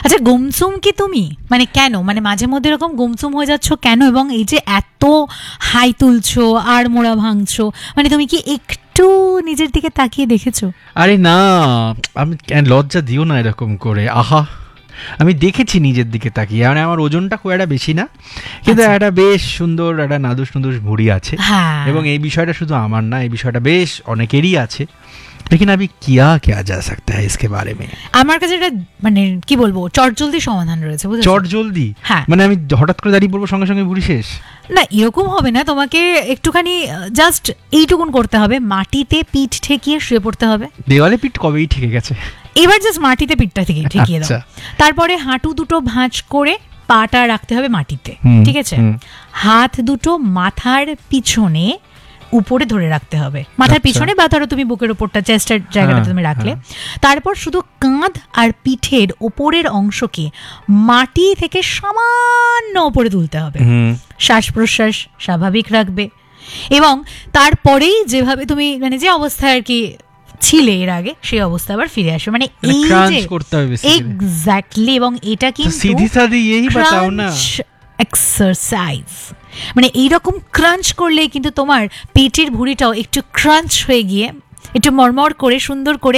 আচ্ছা, গুমসুম কি তুমি? মানে কেন, মানে মাঝে মধ্যে এরকম গুমসুম হয়ে যাচ্ছ কেন? এবং এই যে এত হাই তুলছো আর মোড়া ভাঙছো, মানে তুমি কি একটু নিজের দিকে তাকিয়ে দেখেছো? আরে না, আমি লজ্জা দিও না এরকম করে, আহা। আমি দেখেছি নিজের দিকে তাকিয়ে, মানে আমার ওজনটা খুব একটা বেশি না, কিন্তু আচ্ছা। একটা বেশ সুন্দর একটা নাদুস নুদুস ভুঁড়ি আছে। হ্যাঁ। এবং এই বিষয়টা শুধু আমার না, এই বিষয়টা বেশ অনেকেরই আছে। लेकिन अभी किया जा सकता है इसके बारे में? আমার কাছে এটা মানে কি বলবো, চটজলদি সমাধান রয়েছে, বুঝেছো? চট জলদি? হ্যাঁ। মানে আমি হঠাৎ করে দাঁড়িয়ে পড়বো, সঙ্গে সঙ্গে ভুঁড়ি শেষ? না, এরকম হবে না, তোমাকে একটুখানি জাস্ট এইটুকুন করতে হবে, মাটিতে পিঠ ঠেকিয়ে শুয়ে পড়তে হবে। দেওয়ালে পিঠ কবেই ঠেকে গেছে। এবার জাস্ট মাটিতে পিঠটা থেকে ঠেকিয়ে দাও। আচ্ছা। তারপরে হাঁটু দুটো ভাঁজ করে পাটা রাখতে হবে মাটিতে, হুম, ঠিক আছে? হুম। হাত দুটো মাথার পিছনে উপরে ধরে রাখতে হবে, মাথার আচ্ছা। পিছনে, বা ধরো তুমি বুকের ওপরটা, চেস্টের জায়গাটাতে তুমি রাখলে। তারপর শুধু কাঁধ আর পিঠের ওপরের অংশকে মাটি থেকে সামান্য ওপরে তুলতে হবে। হুম। শ্বাস প্রশ্বাস স্বাভাবিক রাখবে, এবং তারপরেই যেভাবে তুমি মানে যে অবস্থায় আর কি ছিলে এর আগে, সেই অবস্থা আবার ফিরে আসবে। মানে এই crunch যে করতে হবে basically। এক্স্যাক্টলি, এবং এটা तो কিন্তু सीधी सादी यही बताओ ना। এক্সারসাইজ, মানে এইরকম ক্রাঞ্চ করলে কিন্তু তোমার পেটের ভুঁড়িটাও একটু ক্রাঞ্চ হয়ে গিয়ে একটু মরমর করে সুন্দর করে